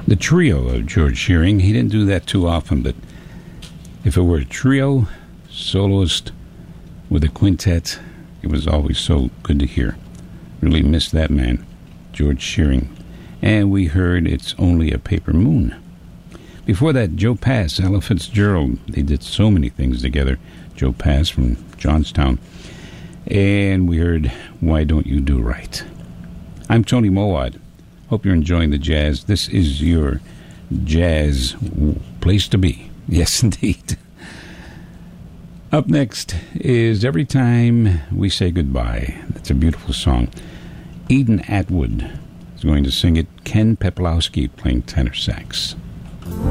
The trio of George Shearing. He didn't do that too often, but if it were a trio, soloist with a quintet, it was always so good to hear. Really missed that man, George Shearing. And we heard It's Only a Paper Moon. Before that, Joe Pass, Ella Fitzgerald. They did so many things together. Joe Pass from Johnstown. And we heard Why Don't You Do Right. I'm Tony Mowat. Hope you're enjoying the jazz. This is your jazz place to be. Yes, indeed. Up next is Every Time We Say Goodbye. That's a beautiful song. Eden Atwood is going to sing it. Ken Peplowski playing tenor sax.